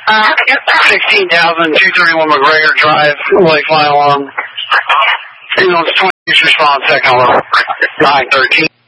16,231 McGregor Drive, Lake Fire Alarm. Ambulance 20 response, second level, 913.